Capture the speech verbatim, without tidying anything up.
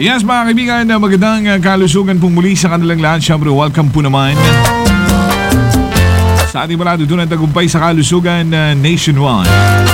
Yes, mga kaibigan, uh, magandang uh, kalusugan pong muli sa kanilang lahat. Siyempre, welcome po naman sa ating malado doon ang tagumpay sa kalusugan uh, nationwide.